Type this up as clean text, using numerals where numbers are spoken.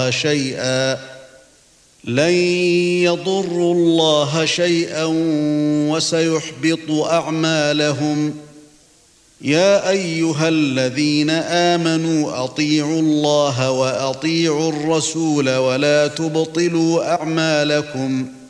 شيئا لن يضروا الله شيئا وسيحبط أعمالهم. يا أيها الذين آمنوا أطيعوا الله وأطيعوا الرسول ولا تبطلوا أعمالكم